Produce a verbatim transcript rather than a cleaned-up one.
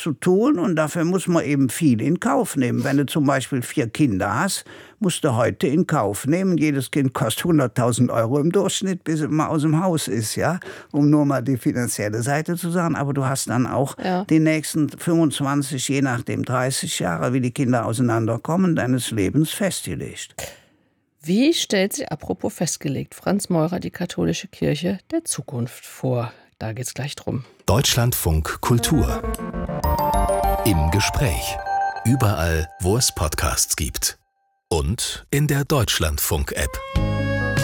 zu tun und dafür muss man eben viel in Kauf nehmen. Wenn du zum Beispiel vier Kinder hast, musst du heute in Kauf nehmen. Jedes Kind kostet hunderttausend Euro im Durchschnitt, bis es mal aus dem Haus ist, ja, um nur mal die finanzielle Seite zu sagen. Aber du hast dann auch ja. die nächsten fünfundzwanzig, je nachdem dreißig Jahre, wie die Kinder auseinanderkommen, deines Lebens festgelegt. Wie stellt sich, apropos festgelegt, Franz Meurer die katholische Kirche der Zukunft vor? Da geht's gleich drum. Deutschlandfunk Kultur. Im Gespräch. Überall, wo es Podcasts gibt. Und in der Deutschlandfunk-App.